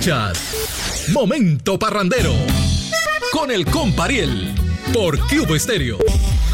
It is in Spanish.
Escuchas Momento Parrandero con el compa Ariel por Cube Stereo.